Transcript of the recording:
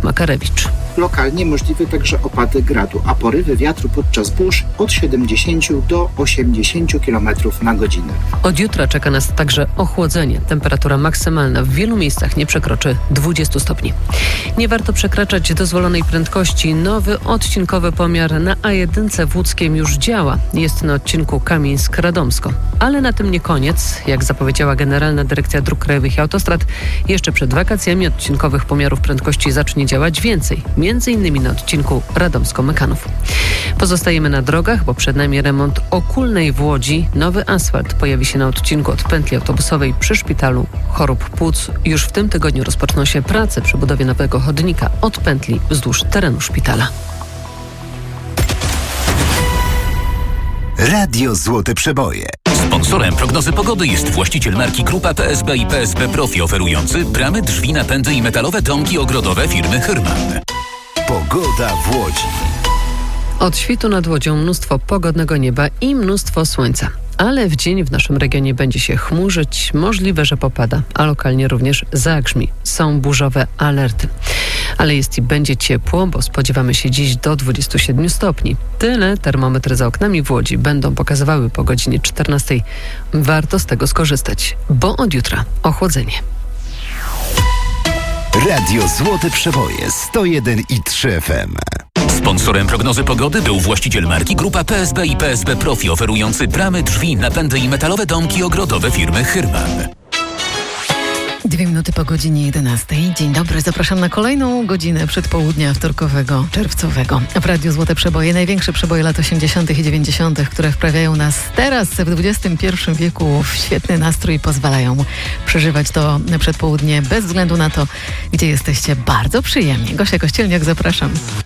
Makarewicz. Lokalnie możliwe także opady gradu, a porywy wiatru podczas burz od 70 do 80 km na godzinę. Od jutra czeka nas także ochłodzenie. Temperatura maksymalna w wielu miejscach nie przekroczy 20 stopni. Nie warto przekraczać dozwolonej prędkości. Nowy odcinkowy pomiar na A1 w Łódzkiem już działa. Jest na odcinku Kamieńsk-Radomsko. Ale na tym nie koniec. Jak zapowiedziała Generalna Dyrekcja Dróg Krajowych i Autostrad, jeszcze przed wakacjami odcinkowych pomiarów prędkości zacznie działać więcej. Między innymi na odcinku Radomsko-Mekanów. Pozostajemy na drogach, bo przed nami remont Okulnej w Łodzi. Nowy asfalt pojawi się na odcinku od pętli autobusowej przy Szpitalu Chorób Płuc. Już w tym tygodniu rozpoczną się prace przy budowie nowego chodnika od pętli wzdłuż terenu szpitala. Radio Złote Przeboje. Sponsorem prognozy pogody jest właściciel marki Grupa PSB i PSB Profi, oferujący bramy, drzwi, napędy i metalowe domki ogrodowe firmy Hyrman. Pogoda w Łodzi. Od świtu nad Łodzią mnóstwo pogodnego nieba i mnóstwo słońca. Ale w dzień w naszym regionie będzie się chmurzyć, możliwe, że popada, a lokalnie również zagrzmi. Są burzowe alerty. Ale jest i będzie ciepło, bo spodziewamy się dziś do 27 stopni. Tyle termometry za oknami w Łodzi będą pokazywały po godzinie 14. Warto z tego skorzystać, bo od jutra ochłodzenie. Radio Złote Przeboje 101,3 FM. Sponsorem prognozy pogody był właściciel marki Grupa PSB i PSB Profi, oferujący bramy, drzwi, napędy i metalowe domki ogrodowe firmy Hyrman. 2 minuty po godzinie 11. Dzień dobry, zapraszam na kolejną godzinę przedpołudnia wtorkowego, czerwcowego. W Radiu Złote Przeboje, największe przeboje lat 80. i 90., które wprawiają nas teraz w XXI wieku w świetny nastrój i pozwalają przeżywać to przedpołudnie bez względu na to, gdzie jesteście, bardzo przyjemnie. Gosia Kościelniak, zapraszam.